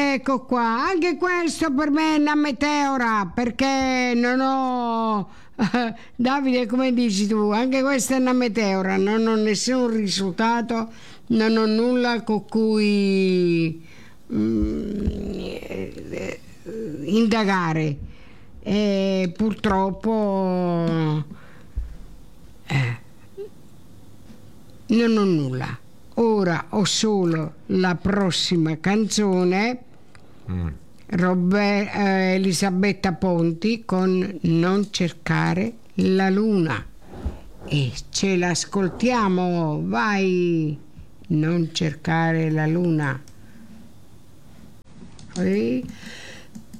Ecco qua, anche questo per me è una meteora, perché non ho... Davide, come dici tu, anche questa è una meteora, non ho nessun risultato, non ho nulla con cui indagare e purtroppo non ho nulla. Ora ho solo la prossima canzone, Elisabetta Ponti con Non cercare la luna, e ce l'ascoltiamo, vai. Non cercare la luna.